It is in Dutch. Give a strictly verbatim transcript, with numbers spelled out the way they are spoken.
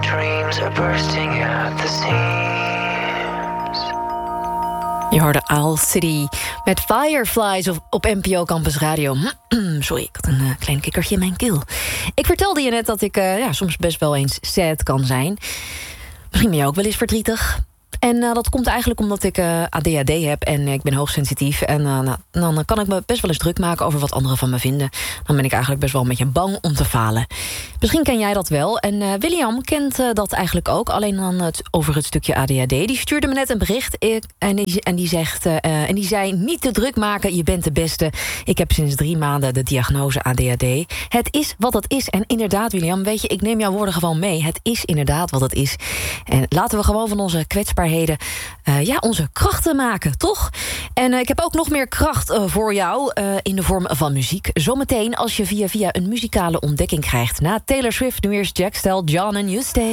dreams are bursting at the seams. Je hoorde Owl City met Fireflies op, op N P O Campus Radio. Sorry, ik had een uh, klein kikkertje in mijn keel. Ik vertelde je net dat ik uh, ja, soms best wel eens sad kan zijn. Misschien ben je ook wel eens verdrietig. En uh, dat komt eigenlijk omdat ik uh, A D H D heb en ik ben hoogsensitief. En uh, nou, dan kan ik me best wel eens druk maken over wat anderen van me vinden. Dan ben ik eigenlijk best wel een beetje bang om te falen. Misschien ken jij dat wel. En uh, William kent uh, dat eigenlijk ook. Alleen dan het, over het stukje A D H D. Die stuurde me net een bericht. Ik, en, die, en, die zegt, uh, en die zei, niet te druk maken, je bent de beste. Ik heb sinds drie maanden de diagnose A D H D. Het is wat het is. En inderdaad, William, weet je, ik neem jouw woorden gewoon mee. Het is inderdaad wat het is. En laten we gewoon van onze kwetsbaarheden Uh, ja, onze krachten maken, toch? En uh, ik heb ook nog meer kracht uh, voor jou uh, in de vorm van muziek. Zometeen als je via via een muzikale ontdekking krijgt. Na Taylor Swift, nu eerst Jack Stell, John en You Stay.